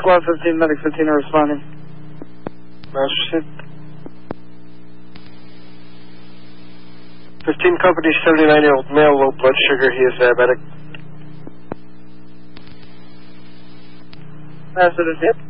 Squad 15, Medic 15 are responding. Master 15 company, 79-year-old male, low blood sugar, he is diabetic. Master 15.